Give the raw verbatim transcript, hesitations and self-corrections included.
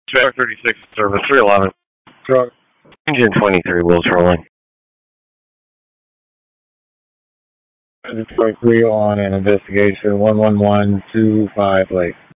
Truck thirty-six, service three eleven. Truck. Engine twenty-three, wheels rolling. Truck three on an investigation, one one one two five Lake.